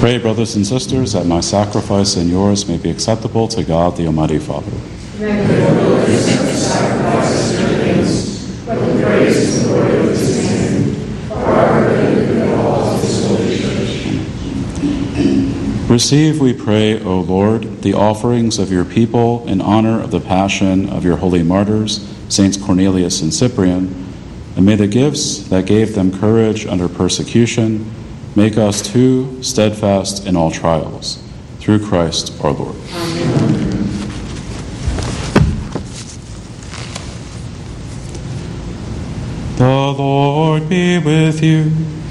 Pray, brothers and sisters, that my sacrifice and yours may be acceptable to God, the Almighty Father. May the Lord accept the sacrifice and things, for the praise and glory of his name, forever and in all of his holy church. Receive, we pray, O Lord, the offerings of your people in honor of the passion of your holy martyrs, Saints Cornelius and Cyprian, and may the gifts that gave them courage under persecution make us too steadfast in all trials. Through Christ our Lord. Amen. The Lord be with you.